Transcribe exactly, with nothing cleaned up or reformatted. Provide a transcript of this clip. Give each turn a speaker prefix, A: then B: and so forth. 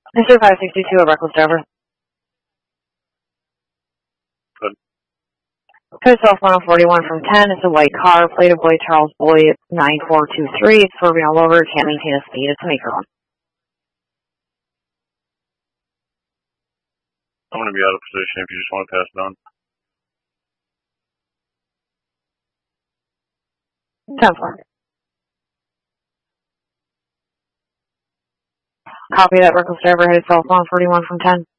A: Mister five sixty-two, a reckless driver.
B: Good.
A: Code cell one oh forty-one from ten. It's a white car, plate of Boyd Charles Boyd nine four two three. It's swerving all over, can't maintain a speed. It's a maker one.
B: I'm going to be out of position if you just want to pass it on.
A: ten four. Copy that, reckless driver, headed south one forty-one from ten.